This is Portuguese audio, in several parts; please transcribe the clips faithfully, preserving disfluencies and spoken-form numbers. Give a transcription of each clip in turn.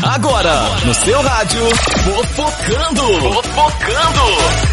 Agora, no seu rádio, Fofocando. Fofocando.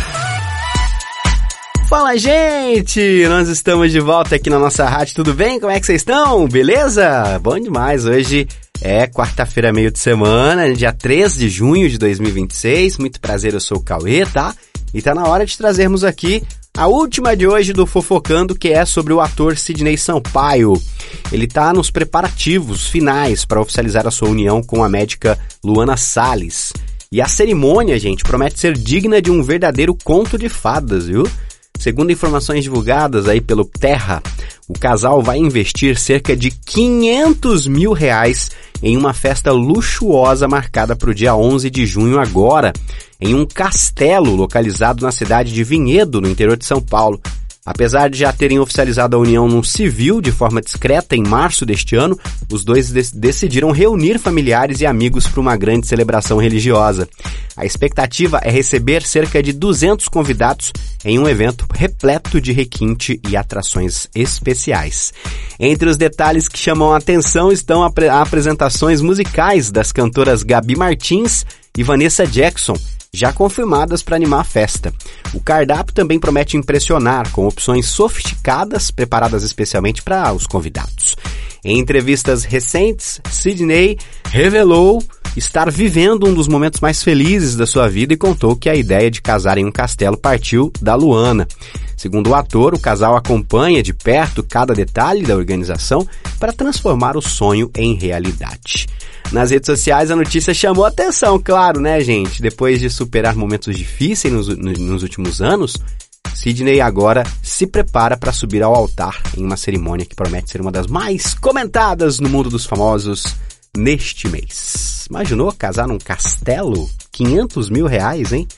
Fala, gente! Nós estamos de volta aqui na nossa rádio, tudo bem? Como é que vocês estão? Beleza? Bom demais, hoje é quarta-feira, meio de semana, dia três de junho de dois mil e vinte e seis. Muito prazer, eu sou o Cauê, tá? E tá na hora de trazermos aqui a última de hoje do Fofocando, que é sobre o ator Sidney Sampaio. Ele tá nos preparativos finais para oficializar a sua união com a médica Luana Salles. E a cerimônia, gente, promete ser digna de um verdadeiro conto de fadas, viu? Segundo informações divulgadas aí pelo Terra, o casal vai investir cerca de quinhentos mil reais em uma festa luxuosa marcada para o dia onze de junho agora, em um castelo localizado na cidade de Vinhedo, no interior de São Paulo. Apesar de já terem oficializado a união no civil de forma discreta em março deste ano, os dois de- decidiram reunir familiares e amigos para uma grande celebração religiosa. A expectativa é receber cerca de duzentos convidados em um evento repleto de requinte e atrações especiais. Entre os detalhes que chamam a atenção estão apre- apresentações musicais das cantoras Gabi Martins e Vanessa Jackson, já confirmadas para animar a festa. O cardápio também promete impressionar, com opções sofisticadas preparadas especialmente para os convidados. Em entrevistas recentes, Sidney revelou estar vivendo um dos momentos mais felizes da sua vida e contou que a ideia de casar em um castelo partiu da Luana. Segundo o ator, o casal acompanha de perto cada detalhe da organização para transformar o sonho em realidade. Nas redes sociais a notícia chamou atenção, claro, né, gente? Depois de superar momentos difíceis nos, nos últimos anos, Sidney agora se prepara para subir ao altar em uma cerimônia que promete ser uma das mais comentadas no mundo dos famosos neste mês. Imaginou casar num castelo? quinhentos mil reais, hein?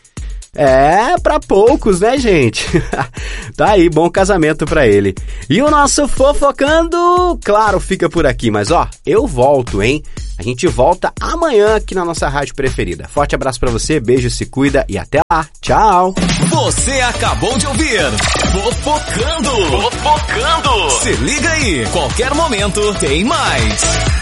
É, pra poucos, né, gente? Tá aí, bom casamento pra ele. E o nosso Fofocando, claro, fica por aqui. Mas, ó, eu volto, hein? A gente volta amanhã aqui na nossa rádio preferida. Forte abraço pra você, beijo, se cuida e até lá. Tchau! Você acabou de ouvir Fofocando. Fofocando. Se liga aí, qualquer momento tem mais.